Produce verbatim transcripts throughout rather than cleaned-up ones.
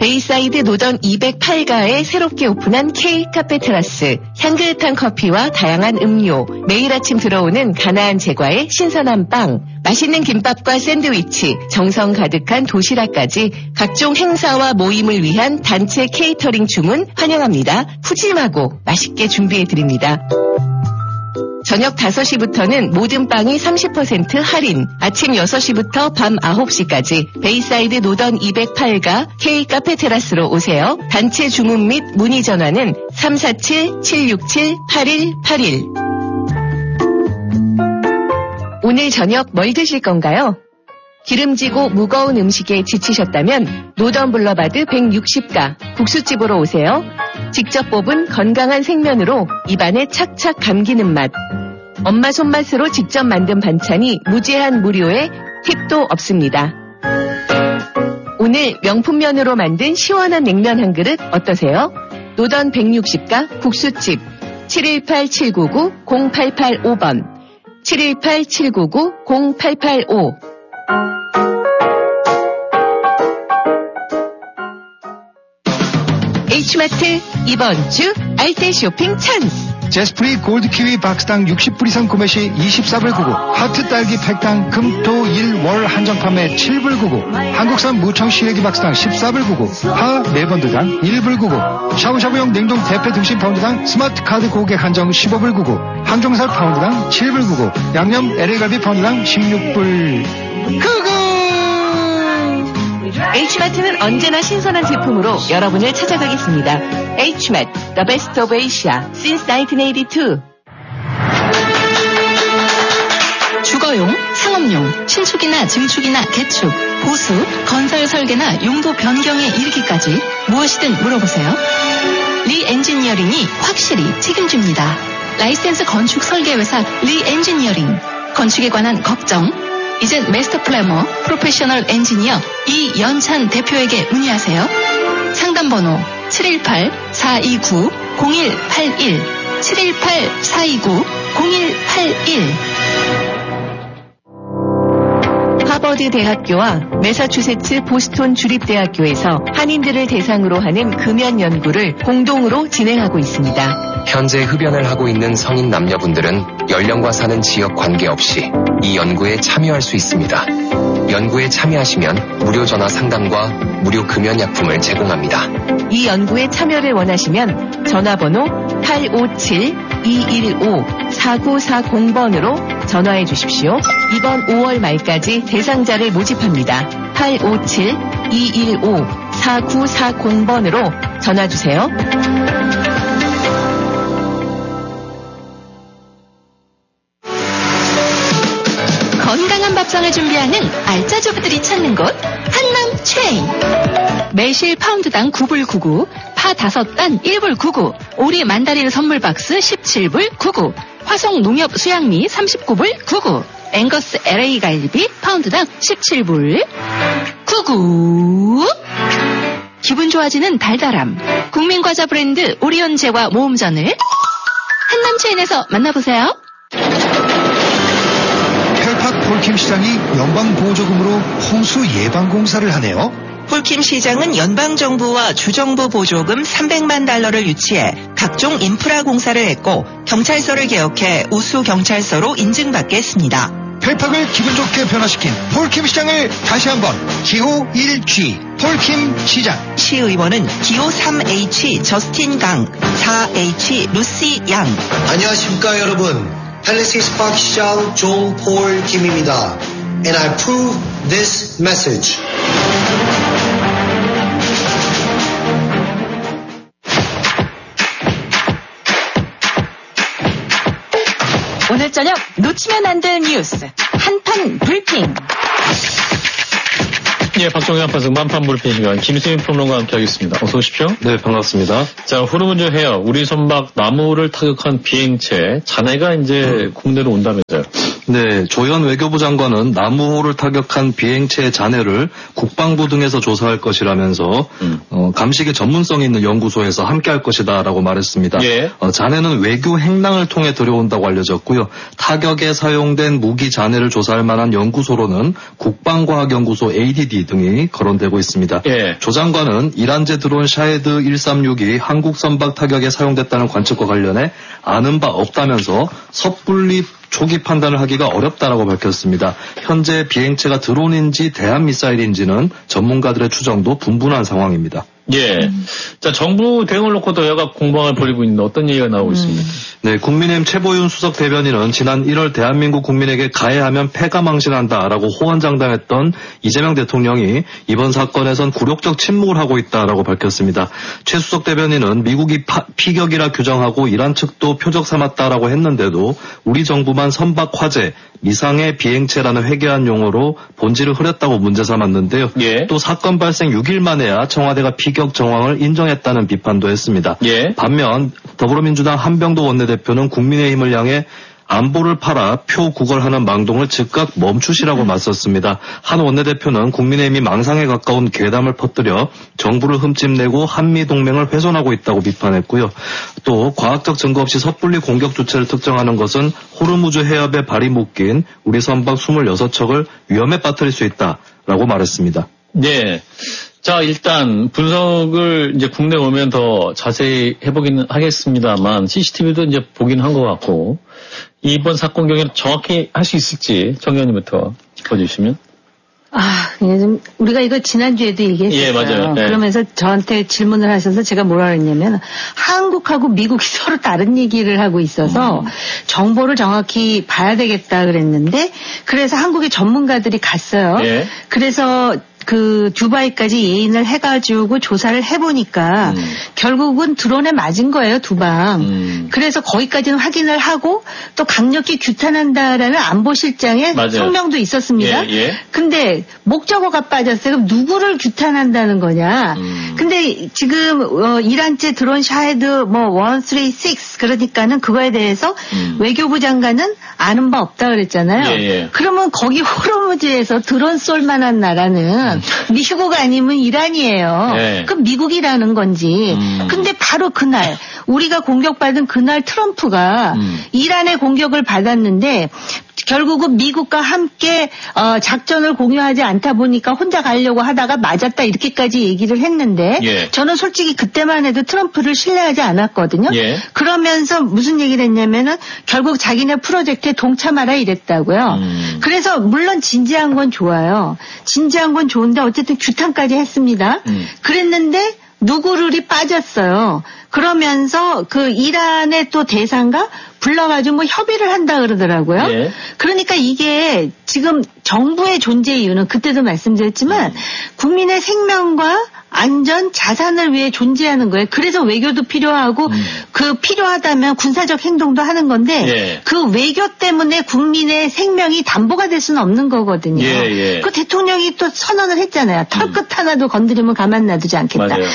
베이사이드 노던 이백팔 가에 새롭게 오픈한 K 카페 테라스. 향긋한 커피와 다양한 음료, 매일 아침 들어오는 가나안 제과의 신선한 빵, 맛있는 김밥과 샌드위치, 정성 가득한 도시락까지 각종 행사와 모임을 위한 단체 케이터링 주문 환영합니다. 푸짐하고 맛있게 준비해드립니다. 저녁 다섯 시부터는 모든 빵이 삼십 퍼센트 할인, 아침 여섯 시부터 밤 아홉 시까지 베이사이드 노던 이백팔 가 K 카페 테라스로 오세요. 단체 주문 및 문의 전화는 삼사칠 칠육칠 팔일팔일. 오늘 저녁 뭘 드실 건가요? 기름지고 무거운 음식에 지치셨다면 노던 블러바드 백육십 가 국수집으로 오세요. 직접 뽑은 건강한 생면으로 입안에 착착 감기는 맛. 엄마 손맛으로 직접 만든 반찬이 무제한 무료에 팁도 없습니다. 오늘 명품면으로 만든 시원한 냉면 한 그릇 어떠세요? 노던 백육십 가 국수집 칠일팔 칠구구 공팔팔오 번 칠일팔 칠구구 공팔팔오. H마트 이번 주 알뜰 쇼핑 찬스. 제스프리 골드키위 박스당 육십 불 이상 구매 시 이십사 불 구십구, 하트 딸기 팩당 금토일 월 한정 판매 칠 불 구십구, 한국산 무청 시래기 박스당 십사 불 구십구, 파 네번드당 일 불 구십구, 샤브샤브용 냉동 대패 등심 파운드당 스마트 카드 고객 한정 십오 불 구십구, 항정살 파운드당 칠 불 구십구, 양념 엘에이갈비 파운드당 십육 불 구십구. H마트는 언제나 신선한 제품으로 여러분을 찾아가겠습니다. H마트, The Best of Asia, since 나인틴 에이티투. 주거용, 상업용, 신축이나 증축이나 개축, 보수, 건설 설계나 용도 변경에 이르기까지 무엇이든 물어보세요. 리 엔지니어링이 확실히 책임집니다. 라이센스 건축 설계회사 리 엔지니어링. 건축에 관한 걱정, 이젠 마스터 플래머, 프로페셔널 엔지니어 이연찬 대표에게 문의하세요. 상담번호 칠일팔 사이구 공일팔일 칠일팔 사이구 공일팔일. 하버드 대학교와 매사추세츠 보스턴 주립대학교에서 한인들을 대상으로 하는 금연 연구를 공동으로 진행하고 있습니다. 현재 흡연을 하고 있는 성인 남녀분들은 연령과 사는 지역 관계없이 이 연구에 참여할 수 있습니다. 연구에 참여하시면 무료 전화 상담과 무료 금연약품을 제공합니다. 이 연구에 참여를 원하시면 전화번호 팔오칠 이일오 사구사공 번으로 전화해 주십시오. 이번 오월 말까지 대상자를 모집합니다. 팔오칠 이일오 사구사공 번으로 전화 주세요. 건강한 밥상을 준비하는 알짜 주부들이 찾는 곳 한남 체인. 매실 파운드당 구 불 구십구, 파 다섯 단 일 불 구십구, 오리 만다린 선물 박스 십칠 불 구십구, 화성 농협 수양미 삼십구 불 구십구, 앵거스 엘에이 갈비 파운드당 십칠 불 구십구. 기분 좋아지는 달달함, 국민과자 브랜드 오리온제와 모음전을 한남 체인에서 만나보세요. 펠팍 폴킴 시장이 연방보조금으로 홍수 예방공사를 하네요. 폴킴 시장은 연방정부와 주정부 보조금 삼백만 달러를 유치해 각종 인프라 공사를 했고 경찰서를 개혁해 우수경찰서로 인증받게 했습니다. 펠팍을 기분 좋게 변화시킨 폴킴 시장을 다시 한번 기호 일 지 폴킴 시장. 시의원은 기호 삼 에이치 저스틴 강, 사 에이치 루시 양. 안녕하십니까 여러분. 팰리시스 파크 시장 존 폴 김입니다. And I approve this message. 오늘 저녁 놓치면 안 되는 뉴스 한판 브리핑. 예, 박정희 한판승 만판 브리핑 시간 김수민 평론가와 함께하겠습니다. 어서 오십시오. 네, 반갑습니다. 자, 흐름 먼저 해요. 우리 선박 나무를 타격한 비행체 잔해가 이제 음. 국내로 온다면서요. 네, 조현 외교부 장관은 나무호를 타격한 비행체의 잔해를 국방부 등에서 조사할 것이라면서 음. 어, 감식의 전문성이 있는 연구소에서 함께할 것이다라고 말했습니다. 예. 어, 잔해는 외교 행랑을 통해 들여온다고 알려졌고요. 타격에 사용된 무기 잔해를 조사할 만한 연구소로는 국방과학연구소 에이디디 이 등이 거론되고 있습니다. 예. 조 장관은 이란제 드론 샤헤드 일삼육이 한국 선박 타격에 사용됐다는 관측과 관련해 아는 바 없다면서 섣불리 초기 판단을 하기가 어렵다라고 밝혔습니다. 현재 비행체가 드론인지 대한미사일인지는 전문가들의 추정도 분분한 상황입니다. 예. 음. 자, 정부 대응을 놓고도 여가 공방을 벌이고 있는데 어떤 얘기가 나오고 음. 있습니까? 네, 국민의힘 최보윤 수석 대변인은 지난 일월 대한민국 국민에게 가해하면 패가 망신한다라고 호언장담했던 이재명 대통령이 이번 사건에선 굴욕적 침묵을 하고 있다라고 밝혔습니다. 최 수석 대변인은 미국이 파, 피격이라 규정하고 이란 측도 표적 삼았다라고 했는데도 우리 정부만 선박 화재, 미상의 비행체라는 회개한 용어로 본질을 흐렸다고 문제 삼았는데요. 예. 또 사건 발생 육 일 만에야 청와대가 피격 정황을 인정했다는 비판도 했습니다. 예. 반면 더불어민주당 한병도 원내대표는 국민의힘을 향해 안보를 팔아 표 구걸하는 망동을 즉각 멈추시라고 맞섰습니다. 한 원내대표는 국민의힘이 망상에 가까운 괴담을 퍼뜨려 정부를 흠집내고 한미동맹을 훼손하고 있다고 비판했고요. 또 과학적 증거 없이 섣불리 공격 주체를 특정하는 것은 호르무즈 해협에 발이 묶인 우리 선박 이십육 척을 위험에 빠뜨릴 수 있다라고 말했습니다. 네. 자, 일단 분석을 이제 국내 오면 더 자세히 해보기는 하겠습니다만 씨씨티비도 이제 보긴 한 것 같고 이번 사건 경위를 정확히 할 수 있을지 정 의원님부터 짚어주시면. 아, 좀 우리가 이거 지난주에도 얘기했어요. 예, 맞아요. 예. 그러면서 저한테 질문을 하셔서 제가 뭐라 그랬냐면 한국하고 미국이 서로 다른 얘기를 하고 있어서 음. 정보를 정확히 봐야 되겠다 그랬는데 그래서 한국의 전문가들이 갔어요. 예. 그래서 그 두바이까지 예인을 해가지고 조사를 해보니까 음. 결국은 드론에 맞은 거예요, 두 방. 음. 그래서 거기까지는 확인을 하고 또 강력히 규탄한다라는 안보실장의 맞아요. 성명도 있었습니다. 예, 예. 근데 목적어가 빠졌어요. 그럼 누구를 규탄한다는 거냐. 음. 근데 지금 어, 이란제 드론 샤헤드 뭐 백삼십육 그러니까는 그거에 대해서 음. 외교부 장관은 아는 바 없다 그랬잖아요. 예, 예. 그러면 거기 호르무즈에서 드론 쏠 만한 나라는 미국가 아니면 이란이에요. 네. 그럼 미국이라는 건지. 음. 근데 바로 그날 우리가 공격받은 그날 트럼프가 음. 이란의 공격을 받았는데 결국은 미국과 함께 어, 작전을 공유하지 않다 보니까 혼자 가려고 하다가 맞았다 이렇게까지 얘기를 했는데 예. 저는 솔직히 그때만 해도 트럼프를 신뢰하지 않았거든요. 예. 그러면서 무슨 얘기를 했냐면은 결국 자기네 프로젝트에 동참하라 이랬다고요. 음. 그래서 물론 진지한 건 좋아요. 진지한 건 좋은데 어쨌든 규탄까지 했습니다. 음. 그랬는데 누구를이 빠졌어요. 그러면서 그 이란의 또 대사가 불러가지고 뭐 협의를 한다 그러더라고요. 예. 그러니까 이게 지금 정부의 존재 이유는 그때도 말씀드렸지만 음. 국민의 생명과 안전, 자산을 위해 존재하는 거예요. 그래서 외교도 필요하고 음. 그 필요하다면 군사적 행동도 하는 건데 예. 그 외교 때문에 국민의 생명이 담보가 될 수는 없는 거거든요. 예, 예. 그 대통령이 또 선언을 했잖아요. 털끝 음. 하나도 건드리면 가만 놔두지 않겠다. 맞아요.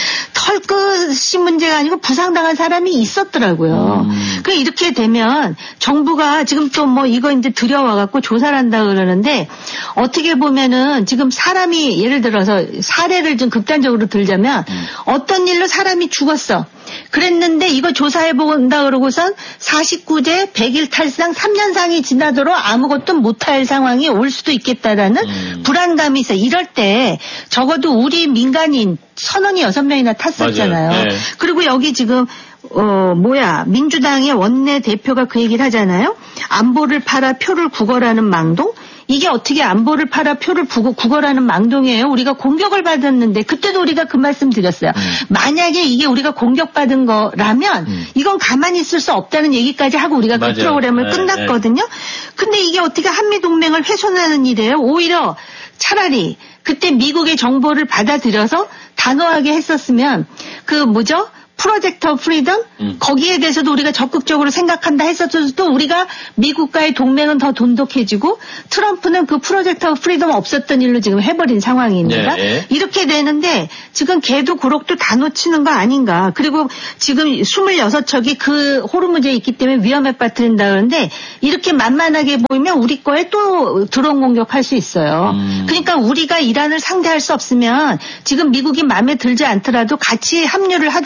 털끝이 문제가 아니고 부상당한 사람이 있었더라고요. 음. 그 이렇게 되면 정부가 지금 또 뭐 이거 이제 들여와갖고 조사를 한다 그러는데 어떻게 보면은 지금 사람이 예를 들어서 사례를 좀 극단적으로 들자면 음. 어떤 일로 사람이 죽었어. 그랬는데 이거 조사해본다 그러고선 사십구 제 백 일 탈상 삼 년상이 지나도록 아무것도 못할 상황이 올 수도 있겠다라는 음. 불안감이 있어요. 이럴 때 적어도 우리 민간인 선원이 여섯 명이나 탔었잖아요. 네. 그리고 여기 지금 어 뭐야 민주당의 원내대표가 그 얘기를 하잖아요. 안보를 팔아 표를 구걸하는 망동. 이게 어떻게 안보를 팔아 표를 부고 구걸하는 망동이에요. 우리가 공격을 받았는데 그때도 우리가 그 말씀 드렸어요. 음. 만약에 이게 우리가 공격받은 거라면 음. 이건 가만히 있을 수 없다는 얘기까지 하고 우리가 맞아요. 그 프로그램을 네, 끝났거든요. 네. 근데 이게 어떻게 한미동맹을 훼손하는 일이에요. 오히려 차라리 그때 미국의 정보를 받아들여서 단호하게 했었으면 그 뭐죠? 프로젝트 프리덤 음. 거기에 대해서도 우리가 적극적으로 생각한다 했었어도 우리가 미국과의 동맹은 더 돈독해지고 트럼프는 그 프로젝트 프리덤 없었던 일로 지금 해버린 상황입니다. 네. 이렇게 되는데 지금 개도 고록도 다 놓치는 거 아닌가. 그리고 지금 이십육 척이 그 호르무즈에 있기 때문에 위험에 빠뜨린다 그러는데 이렇게 만만하게 보이면 우리 거에 또 드론 공격할 수 있어요. 음. 그러니까 우리가 이란을 상대할 수 없으면 지금 미국이 마음에 들지 않더라도 같이 합류를 하든지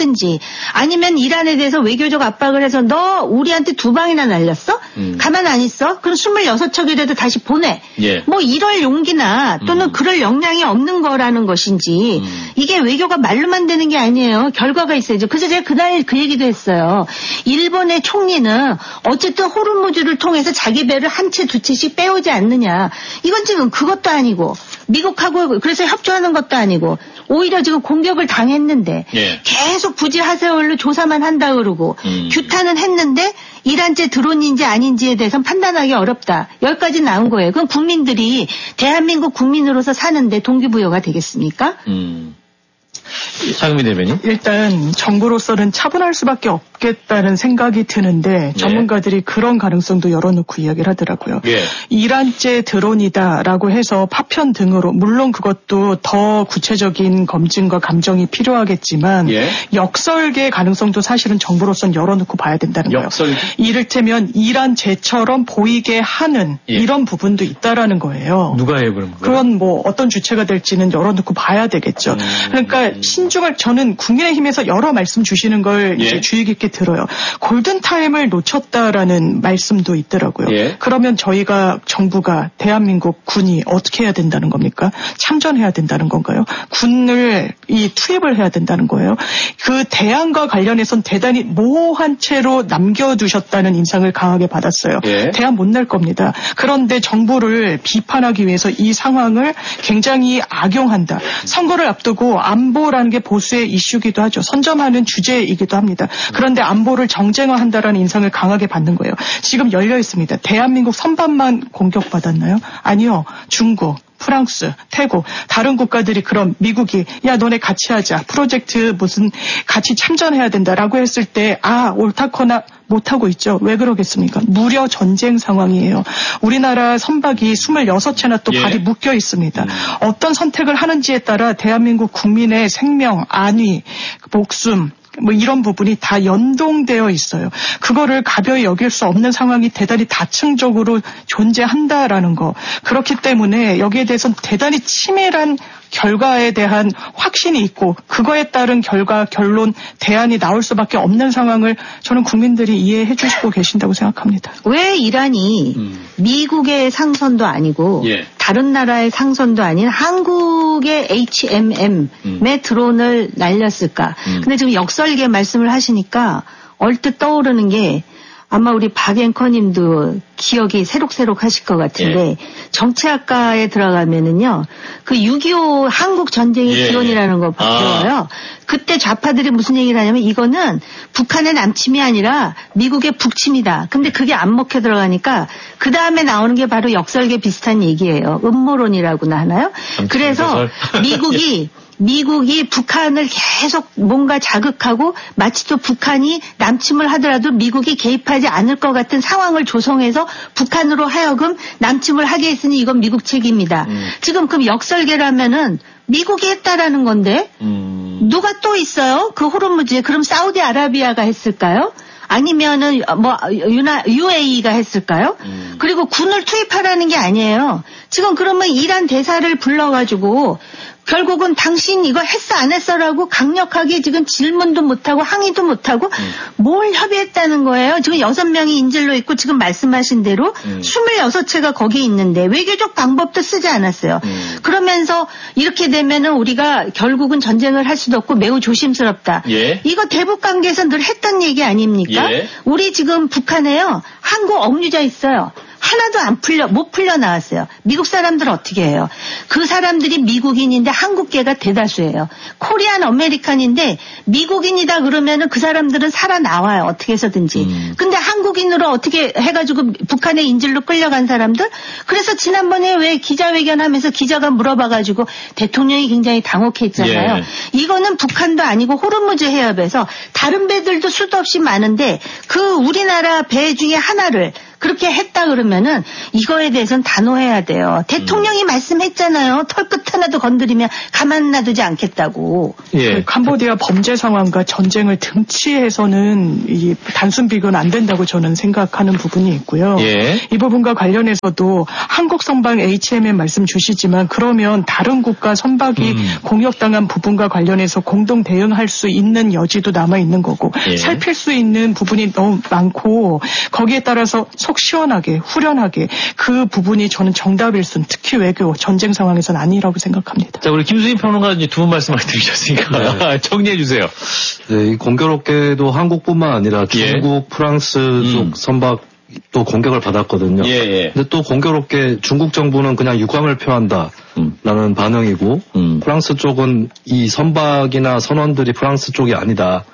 아니면 이란에 대해서 외교적 압박을 해서 너 우리한테 두 방이나 날렸어? 음. 가만 안 있어? 그럼 스물여섯 척이라도 다시 보내. 예. 뭐 이럴 용기나 또는 음. 그럴 역량이 없는 거라는 것인지 음. 이게 외교가 말로만 되는 게 아니에요. 결과가 있어야죠. 그래서 제가 그날 그 얘기도 했어요. 일본의 총리는 어쨌든 호르무즈를 통해서 자기 배를 한 채 두 채씩 빼오지 않느냐. 이건 지금 그것도 아니고 미국하고 그래서 협조하는 것도 아니고 오히려 지금 공격을 당했는데 예. 계속 부지 하세월로 조사만 한다 그러고 음. 규탄은 했는데 이란제 드론인지 아닌지에 대해서는 판단하기 어렵다. 여기까지 나온 거예요. 그럼 국민들이 대한민국 국민으로서 사는데 동기부여가 되겠습니까? 음. 장미 대변인. 일단 정부로서는 차분할 수밖에 없겠다는 생각이 드는데 전문가들이 네. 그런 가능성도 열어놓고 이야기를 하더라고요. 네. 이란제 드론이다라고 해서 파편 등으로 물론 그것도 더 구체적인 검증과 감정이 필요하겠지만 네. 역설계 가능성도 사실은 정부로서는 열어놓고 봐야 된다는 거예요. 역설계? 이를테면 이란제처럼 보이게 하는 네. 이런 부분도 있다라는 거예요. 누가 해요 그럼? 그건 뭐 어떤 주체가 될지는 열어놓고 봐야 되겠죠. 음. 그러니까 신중할 저는 국민의힘에서 여러 말씀 주시는 걸 예. 이제 주의 깊게 들어요. 골든타임을 놓쳤다라는 말씀도 있더라고요. 예. 그러면 저희가 정부가 대한민국 군이 어떻게 해야 된다는 겁니까? 참전해야 된다는 건가요? 군을 이 투입을 해야 된다는 거예요. 그 대안과 관련해서는 대단히 모호한 채로 남겨두셨다는 인상을 강하게 받았어요. 예. 대안 못 낼 겁니다. 그런데 정부를 비판하기 위해서 이 상황을 굉장히 악용한다. 선거를 앞두고 안보라는 게 보수의 이슈기도 하죠. 선점하는 주제이기도 합니다. 그런데 안보를 정쟁화한다라는 인상을 강하게 받는 거예요. 지금 열려 있습니다. 대한민국 선반만 공격받았나요? 아니요. 중국, 프랑스, 태국, 다른 국가들이 그럼 미국이 야 너네 같이 하자. 프로젝트 무슨 같이 참전해야 된다라고 했을 때 아 옳다거나 못하고 있죠. 왜 그러겠습니까? 무려 전쟁 상황이에요. 우리나라 선박이 스물여섯 채나 또 예. 발이 묶여 있습니다. 음. 어떤 선택을 하는지에 따라 대한민국 국민의 생명, 안위, 목숨 뭐 이런 부분이 다 연동되어 있어요. 그거를 가벼이 여길 수 없는 상황이 대단히 다층적으로 존재한다라는 거. 그렇기 때문에 여기에 대해서는 대단히 치밀한 결과에 대한 확신이 있고 그거에 따른 결과, 결론, 대안이 나올 수밖에 없는 상황을 저는 국민들이 이해해 주시고 계신다고 생각합니다. 왜 이란이 음. 미국의 상선도 아니고 예. 다른 나라의 상선도 아닌 한국의 에이치엠엠의 음. 드론을 날렸을까? 음. 근데 지금 역설계 말씀을 하시니까 얼뜻 떠오르는 게 아마 우리 박 앵커님도 기억이 새록새록 하실 것 같은데 예. 정치학과에 들어가면은요 그 육이오 한국 전쟁의 예. 기원이라는 거 배워요. 아. 그때 좌파들이 무슨 얘기를 하냐면 이거는 북한의 남침이 아니라 미국의 북침이다. 근데 그게 안 먹혀 들어가니까 그 다음에 나오는 게 바로 역설계 비슷한 얘기예요. 음모론이라고나 하나요? 그래서 미국이 미국이 북한을 계속 뭔가 자극하고 마치 또 북한이 남침을 하더라도 미국이 개입하지 않을 것 같은 상황을 조성해서 북한으로 하여금 남침을 하게 했으니 이건 미국 책임이다. 음. 지금 그럼 역설계라면은 미국이 했다라는 건데 음. 누가 또 있어요? 그 호르무즈에 그럼 사우디아라비아가 했을까요? 아니면은 뭐 유나, 유에이가 했을까요? 음. 그리고 군을 투입하라는 게 아니에요. 지금 그러면 이란 대사를 불러가지고 결국은 당신 이거 했어 안 했어라고 강력하게 지금 질문도 못하고 항의도 못하고 음. 뭘 협의했다는 거예요. 지금 여섯 명이 인질로 있고 지금 말씀하신 대로 음. 스물여섯 채가 거기 있는데 외교적 방법도 쓰지 않았어요. 음. 그러면서 이렇게 되면은 우리가 결국은 전쟁을 할 수도 없고 매우 조심스럽다. 예. 이거 대북 관계에서 늘 했던 얘기 아닙니까? 예. 우리 지금 북한에요. 한국 억류자 있어요. 하나도 안 풀려, 못 풀려 나왔어요. 미국 사람들 어떻게 해요? 그 사람들이 미국인인데 한국계가 대다수예요. 코리안 아메리칸인데 미국인이다 그러면은 그 사람들은 살아나와요. 어떻게 해서든지. 음. 근데 한국인으로 어떻게 해가지고 북한의 인질로 끌려간 사람들? 그래서 지난번에 왜 기자회견 하면서 기자가 물어봐가지고 대통령이 굉장히 당혹했잖아요. 예. 이거는 북한도 아니고 호르무즈 해협에서 다른 배들도 수도 없이 많은데 그 우리나라 배 중에 하나를 그렇게 했다 그러면은 이거에 대해서는 단호해야 돼요. 대통령이 음. 말씀했잖아요. 털끝 하나도 건드리면 가만 놔두지 않겠다고. 예. 그 캄보디아 범죄 상황과 전쟁을 등치해서는 이 단순 비교는 안 된다고 저는 생각하는 부분이 있고요. 예. 이 부분과 관련해서도 한국 선박 에이치엠엠 말씀 주시지만 그러면 다른 국가 선박이 음. 공격당한 부분과 관련해서 공동 대응할 수 있는 여지도 남아 있는 거고 예. 살필 수 있는 부분이 너무 많고 거기에 따라서 속 시원하게 후련하게 그 부분이 저는 정답일 수는 특히 외교 전쟁 상황에서는 아니라고 생각합니다. 자 우리 김수진 평론가 두 분 말씀 많이 들으셨으니까 네. 정리해 주세요. 네, 이 공교롭게도 한국뿐만 아니라 중국, 예. 프랑스 쪽 음. 선박 또 공격을 받았거든요. 예, 예. 근데 또 공교롭게 중국 정부는 그냥 유감을 표한다라는 음. 반응이고 음. 프랑스 쪽은 이 선박이나 선원들이 프랑스 쪽이 아니다라고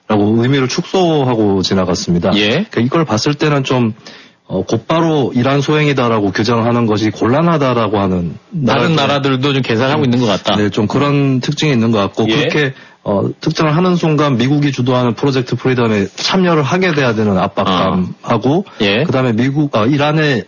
의미를 축소하고 지나갔습니다. 예. 그러니까 이걸 봤을 때는 좀 어, 곧바로 이란 소행이다라고 규정하는 것이 곤란하다라고 하는 다른 나라들도 좀 계산하고 음. 있는 것 같다. 네, 좀 그런 특징이 있는 것 같고 예. 그렇게 어, 특정을 하는 순간 미국이 주도하는 프로젝트 프리덤에 참여를 하게 돼야 되는 압박감하고 아. 예. 그다음에 미국, 어, 이란의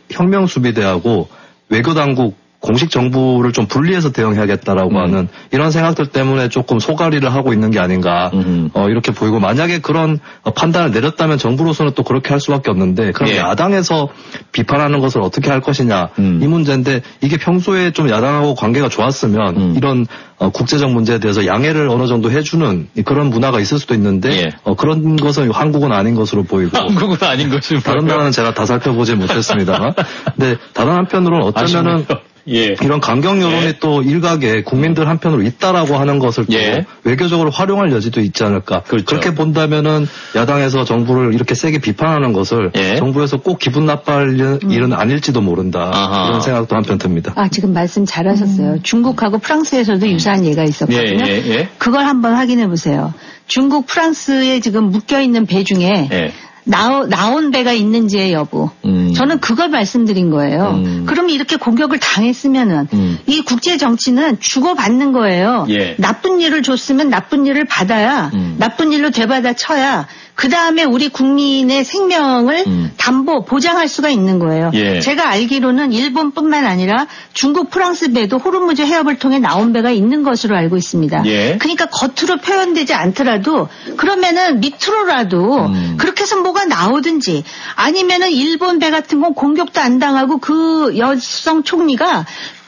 혁명수비대하고 외교당국 공식 정부를 좀 분리해서 대응해야겠다라고 음. 하는 이런 생각들 때문에 조금 소가리를 하고 있는 게 아닌가 음. 어, 이렇게 보이고 만약에 그런 어, 판단을 내렸다면 정부로서는 또 그렇게 할 수밖에 없는데 그럼 예. 야당에서 비판하는 것을 어떻게 할 것이냐 음. 이 문제인데 이게 평소에 좀 야당하고 관계가 좋았으면 음. 이런 어, 국제적 문제에 대해서 양해를 어느 정도 해주는 그런 문화가 있을 수도 있는데 예. 어, 그런 것은 한국은 아닌 것으로 보이고 한국은 아닌 것으로 다른 나라는 제가 다 살펴보지 못했습니다만 근데 다른 한편으로는 어쩌면은 예. 이런 강경 여론이 예. 또 일각에 국민들 한편으로 있다라고 하는 것을 또 예. 외교적으로 활용할 여지도 있지 않을까. 그렇죠. 그렇게 본다면은 야당에서 정부를 이렇게 세게 비판하는 것을 예. 정부에서 꼭 기분 나빠할 음. 일은 아닐지도 모른다. 아하. 이런 생각도 한편 듭니다. 아 지금 말씀 잘하셨어요. 음. 중국하고 프랑스에서도 유사한 예가 있었거든요. 예, 예, 예. 그걸 한번 확인해 보세요. 중국, 프랑스에 지금 묶여 있는 배 중에 예. 나오, 나온 배가 있는지의 여부. 음. 저는 그걸 말씀드린 거예요. 음. 그러면 이렇게 공격을 당했으면은 음. 이 국제 정치는 주고받는 거예요. 예. 나쁜 일을 줬으면 나쁜 일을 받아야 음. 나쁜 일로 되받아 쳐야 그 다음에 우리 국민의 생명을 음. 담보 보장할 수가 있는 거예요. 예. 제가 알기로는 일본뿐만 아니라 중국, 프랑스 배도 호르무즈 해협을 통해 나온 배가 있는 것으로 알고 있습니다. 예. 그러니까 겉으로 표현되지 않더라도 그러면은 밑으로라도 음. 그렇게 해서 뭐가 나오든지 아니면은 일본 배 같은 건 공격도 안 당하고 그 여성 총리가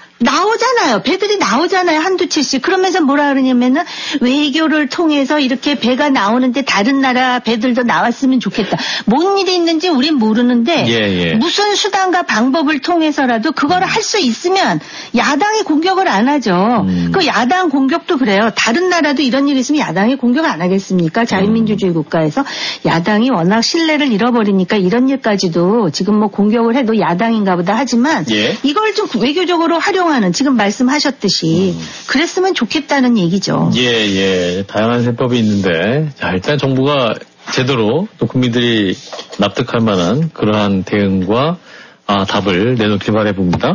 나오잖아요. 배들이 나오잖아요. 한두 채씩. 그러면서 뭐라 그러냐면은 외교를 통해서 이렇게 배가 나오는데 다른 나라 배들도 나왔으면 좋겠다. 뭔 일이 있는지 우린 모르는데 예, 예. 무슨 수단과 방법을 통해서라도 그걸 할 수 있으면 야당이 공격을 안 하죠. 음. 그 야당 공격도 그래요. 다른 나라도 이런 일이 있으면 야당이 공격 안 하겠습니까? 자유민주주의 국가에서 야당이 워낙 신뢰를 잃어버리니까 이런 일까지도 지금 뭐 공격을 해도 야당인가 보다 하지만 예. 이걸 좀 외교적으로 활용 하는 지금 말씀하셨듯이 음. 그랬으면 좋겠다는 얘기죠. 예, 예. 다양한 세법이 있는데 자, 일단 정부가 제대로 또 국민들이 납득할 만한 그러한 대응과 아, 답을 내놓길 바라봅니다.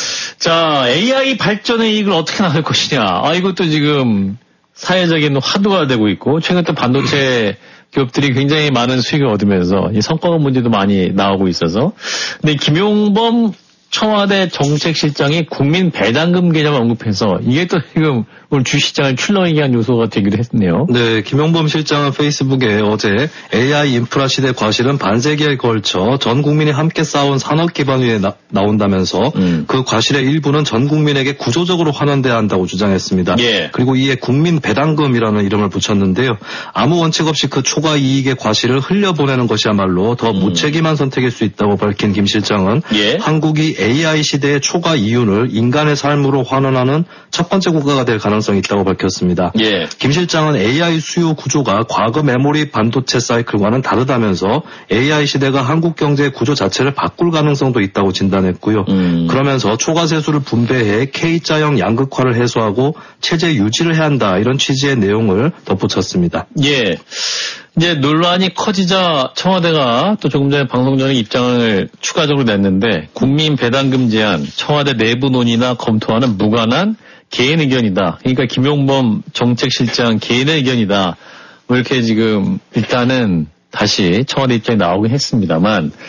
자, 에이아이 발전의 이익을 어떻게 나눌 것이냐. 아, 이것도 지금 사회적인 화두가 되고 있고 최근 또 반도체 기업들이 굉장히 많은 수익을 얻으면서 이 성과급 문제도 많이 나오고 있어서 근데 김용범 청와대 정책실장이 국민 배당금 개념을 언급해서 이게 또 지금 오늘 주시장을 출렁이게 한 요소가 되기도 했네요. 네, 김용범 실장은 페이스북에 어제 에이아이 인프라 시대 과실은 반세기에 걸쳐 전 국민이 함께 쌓아온 산업 기반 위에 나, 나온다면서 음. 그 과실의 일부는 전 국민에게 구조적으로 환원돼야 한다고 주장했습니다. 예. 그리고 이에 국민 배당금이라는 이름을 붙였는데요. 아무 원칙 없이 그 초과 이익의 과실을 흘려보내는 것이야말로 더 음. 무책임한 선택일 수 있다고 밝힌 김 실장은 예. 한국이 에이아이 시대의 초과 이윤을 인간의 삶으로 환원하는 첫 번째 국가가 될 가능성이 있다고 밝혔습니다. 예. 김 실장은 에이아이 수요 구조가 과거 메모리 반도체 사이클과는 다르다면서 에이아이 시대가 한국 경제의 구조 자체를 바꿀 가능성도 있다고 진단했고요. 음. 그러면서 초과 세수를 분배해 K자형 양극화를 해소하고 체제 유지를 해야 한다 이런 취지의 내용을 덧붙였습니다. 예. 이제 논란이 커지자 청와대가 또 조금 전에 방송 전에 입장을 추가적으로 냈는데 국민 배당금 제한 청와대 내부 논의나 검토와는 무관한 개인 의견이다. 그러니까 김용범 정책실장 개인의 의견이다. 뭐 이렇게 지금 일단은 다시 청와대 입장이 나오긴 했습니다만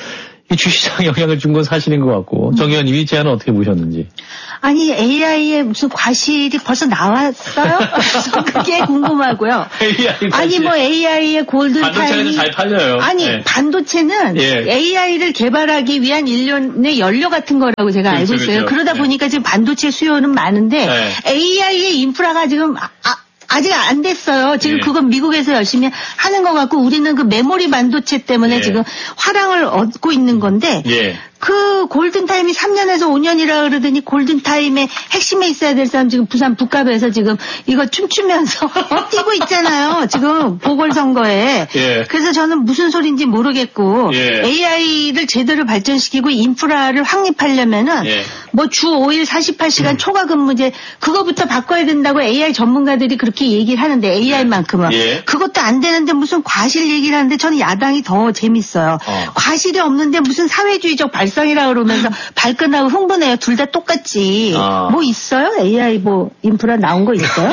이 주시장에 영향을 준 건 사실인 것 같고 정 의원님이 제안은 어떻게 보셨는지. 아니 에이아이에 무슨 과실이 벌써 나왔어요? 그게 궁금하고요. 에이아이 아니 뭐 에이아이의 골든 반도체는 타임이 잘 팔려요. 아니 네. 반도체는 예. 에이아이를 개발하기 위한 일련의 연료 같은 거라고 제가 그렇죠, 알고 있어요. 그렇죠. 그러다 네. 보니까 지금 반도체 수요는 많은데 네. 에이아이의 인프라가 지금 아, 아, 아직 안 됐어요. 지금 예. 그건 미국에서 열심히 하는 것 같고 우리는 그 메모리 반도체 때문에 예. 지금 화랑을 얻고 있는 건데 예. 그 골든타임이 삼 년에서 오 년이라 그러더니 골든타임의 핵심에 있어야 될 사람 지금 부산 북갑에서 지금 이거 춤추면서 어, 뛰고 있잖아요. 지금 보궐선거에. 예. 그래서 저는 무슨 소리인지 모르겠고 예. 에이아이를 제대로 발전시키고 인프라를 확립하려면은 예. 뭐 주 오 일 사십팔 시간 음. 초과 근무제 그거부터 바꿔야 된다고 에이아이 전문가들이 그렇게 얘기를 하는데 에이아이만큼은 예. 그것도 안 되는데 무슨 과실 얘기를 하는데 저는 야당이 더 재밌어요. 어. 과실이 없는데 무슨 사회주의적 발상이라 그러면서 발끈하고 흥분해요. 둘 다 똑같지. 아. 뭐 있어요? 에이아이 뭐 인프라 나온 거 있어요?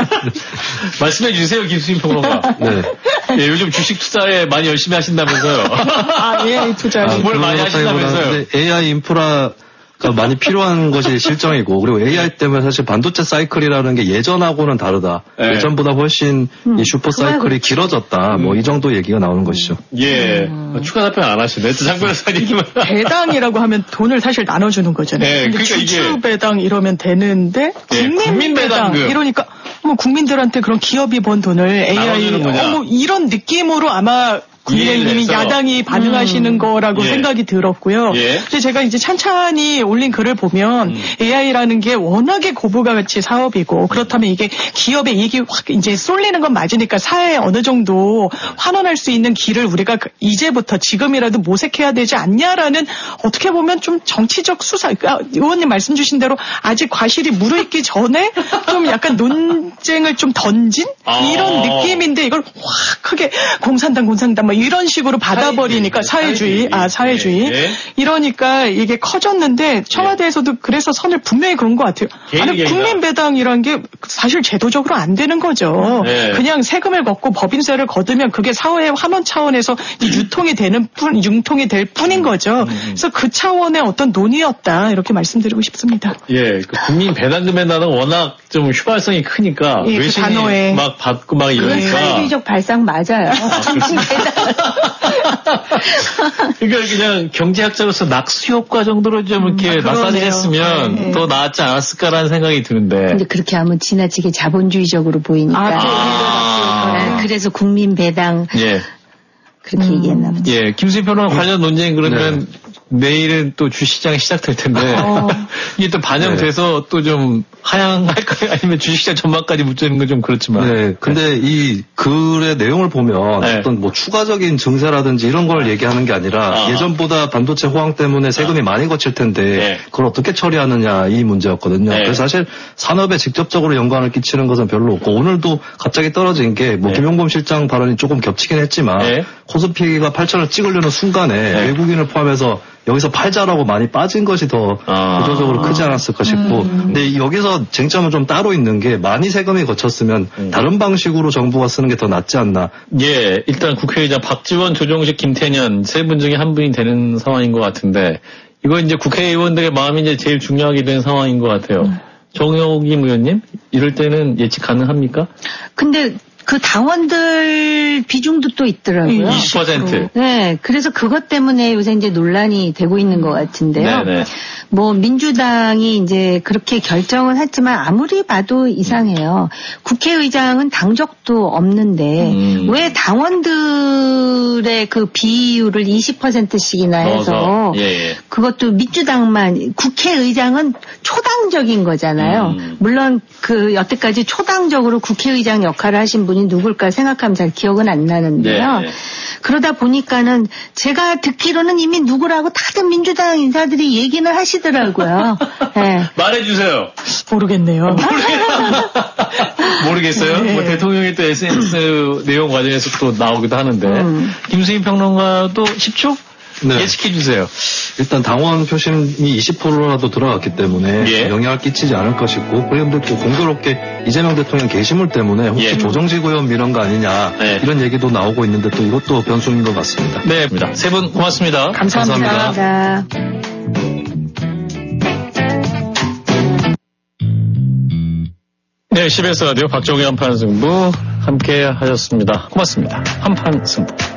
말씀해 주세요, 김수인 평론가. 네. 예, 요즘 주식 투자에 많이 열심히 하신다면서요. 아, 에이아이 투자. 아, 뭘 많이 하신다면서요. 에이아이 인프라가 많이 필요한 것이 실정이고 그리고 에이아이 때문에 사실 반도체 사이클이라는 게 예전하고는 다르다. 네. 예전보다 훨씬 음. 이 슈퍼 사이클이 길어졌다. 뭐 이 정도 얘기가 나오는 것이죠. 예. 추가 답변 안 하시네. 장 변호사님은. 배당이라고 하면 돈을 사실 나눠주는 거잖아요. 네, 근데 그러니까 주주 이게- 배당 이러면 되는데 예, 국민, 국민 배당 배당금. 이러니까 뭐 국민들한테 그런 기업이 번 돈을 에이아이 나눠주는구나. 어, 뭐 이런 느낌으로 아마 국민의힘이 이해해서. 야당이 반응하시는 거라고 예. 생각이 들었고요. 예. 근데 제가 이제 찬찬히 올린 글을 보면 음. 에이아이라는 게 워낙에 고부가치 사업이고 그렇다면 이게 기업의 이익이 확 이제 쏠리는 건 맞으니까 사회에 어느 정도 환원할 수 있는 길을 우리가 그- 이제부터 지금이라도 모색해야 되지 않냐라는 어떻게 보면 좀 정치적 수사, 그러니까 의원님 말씀 주신 대로 아직 과실이 무르익기 전에 좀 약간 논쟁을 좀 던진 아. 이런 느낌인데 이걸 확 크게 공산당 공산당 뭐 이런 식으로 받아버리니까 사회주의, 아 사회주의 예, 예. 이러니까 이게 커졌는데 청와대에서도 그래서 선을 분명히 그은 것 같아요. 개인 아니 개인이다. 국민배당이란 게 사실 제도적으로 안 되는 거죠. 네. 그냥 세금을 걷고 법인세를 거두면 그게 사회 환원 차원에서 이 유통이 되는 뿐, 융통이 될 뿐인 거죠. 그래서 그 차원의 어떤 논의였다 이렇게 말씀드리고 싶습니다. 예, 그 국민 배당금에 나는 워낙 좀 휘발성이 크니까 예, 그 외신이 단어에. 막 받고 막 그건 이러니까. 사회주의적 발상 맞아요. 그러니까 그냥 경제학자로서 낙수 효과 정도로 좀 이렇게 아, 그러네요. 마사지 했으면 네. 더 나았지 않았을까라는 생각이 드는데. 근데 그렇게 하면 지나치게 자본주의적으로 보이니까. 아, 네, 그래서 국민 배당 예. 그렇게 음. 얘기했나 보죠. 예, 김수희 평론가 관련 논쟁 그러면 내일은 또 주시장이 시작될 텐데 어. 이게 또 반영돼서 또 좀 하향할까요? 아니면 주식시장 전망까지 묻는 건 좀 그렇지만. 네, 근데 이 글의 내용을 보면 네. 어떤 뭐 추가적인 증세라든지 이런 걸 얘기하는 게 아니라 아. 예전보다 반도체 호황 때문에 세금이 많이 거칠 텐데 네. 그걸 어떻게 처리하느냐 이 문제였거든요. 네. 그래서 사실 산업에 직접적으로 연관을 끼치는 것은 별로 없고 오늘도 갑자기 떨어진 게 뭐 네. 김용범 실장 발언이 조금 겹치긴 했지만 네. 코스피가 팔천을 찍으려는 순간에 네. 외국인을 포함해서 여기서 팔자라고 많이 빠진 것이 더 아. 구조적으로 크지 않았을까 싶고 근데 여기서 쟁점은 좀 따로 있는 게 많이 세금이 거쳤으면 음. 다른 방식으로 정부가 쓰는 게 더 낫지 않나. 예, 일단 국회의장 박지원, 조정식, 김태년 세 분 중에 한 분이 되는 상황인 것 같은데 이거 이제 국회의원들의 마음이 이제 제일 중요하게 된 상황인 것 같아요. 음. 정영김 의원님, 이럴 때는 예측 가능합니까? 근데 그 당원들 비중도 또 있더라고요. 이십 퍼센트. 네, 그래서 그것 때문에 요새 이제 논란이 되고 있는 것 같은데요. 네네. 뭐 민주당이 이제 그렇게 결정을 했지만 아무리 봐도 이상해요. 국회의장은 당적도 없는데 음. 왜 당원들의 그 비율을 이십 퍼센트씩이나 해서 넣어서, 예, 예. 그것도 민주당만 국회의장은 초당적인 거잖아요. 음. 물론 그 여태까지 초당적으로 국회의장 역할을 하신 분이 누굴까 생각하면 잘 기억은 안 나는데요. 네, 네. 그러다 보니까는 제가 듣기로는 이미 누구라고 다들 민주당 인사들이 얘기는 하시더라고요. 네. 말해주세요. 모르겠네요. 모르겠어요. 네. 뭐 대통령이 또 에스엔에스 내용 과정에서 또 나오기도 하는데 음. 김수희 평론가도 십 초 네. 예측해 주세요. 일단 당원 표심이 이십 퍼센트라도 들어갔기 때문에 예. 영향을 끼치지 않을 것이고 그런데 또 공교롭게 이재명 대통령 게시물 때문에 혹시 예. 조정직 의원 민원가 아니냐 네. 이런 얘기도 나오고 있는데 또 이것도 변수인 것 같습니다. 네, 세 분 고맙습니다. 감사합니다. 감사합니다. 네, 씨비에스 라디오 박종희 한판 승부 함께 하셨습니다. 고맙습니다. 한판 승부.